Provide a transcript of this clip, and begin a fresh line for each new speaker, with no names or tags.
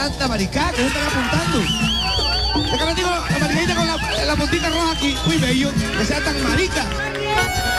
tanta maricá que se están apuntando. Es que les digo, la mariquita con la puntita roja aquí, muy bello, que sea tan marica.